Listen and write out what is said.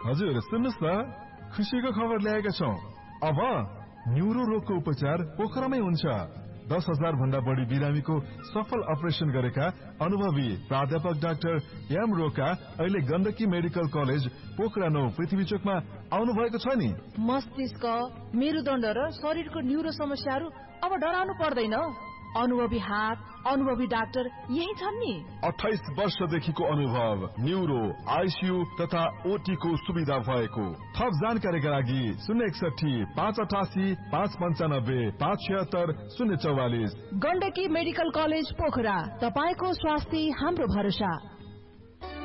हजुर सुन्नुस् न, खुसीको खबर ल्याएका छौं। अब न्युरो रोगको उपचार पोखरामै हुन्छ। 10,000 भन्दा बढी बिरामीको सफल अपरेसन गरेका अनुभवी प्राध्यापक डाक्टर एम रोका अहिले गण्डकी मेडिकल कलेज पोखरा 9 पृथ्वी चोकमा आउनु भएको छ नि। मस्तिष्क, मेरुदण्ड र शरीरको न्युरो समस्याहरू अब डराउनु पर्दैन। अनुभवी हात, अनुभवी डाक्टर यही छन् नि। 28 वर्षदेखिको अनुभव, न्युरो, आइसियु तथा ओटी को सुविधा भएको। थप जानकारीका लागि 061 588 595 576 044। गण्डकी मेडिकल कलेज पोखरा, तपाईको स्वास्थ्य हाम्रो भरोसा।